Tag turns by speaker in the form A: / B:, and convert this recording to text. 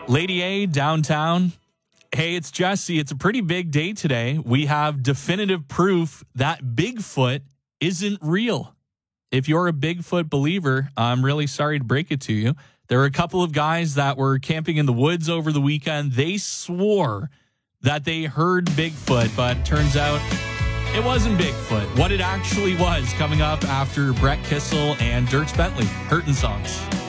A: Lady A, downtown. Hey, it's Jesse. It's a pretty big day today. We have definitive proof that Bigfoot isn't real. If you're a Bigfoot believer, I'm really sorry to break it to you. There were a couple of guys that were camping in the woods over the weekend. They swore that they heard Bigfoot, but turns out it wasn't Bigfoot. What it actually was, coming up after Brett Kissel and Dierks Bentley. Hurtin' Songs.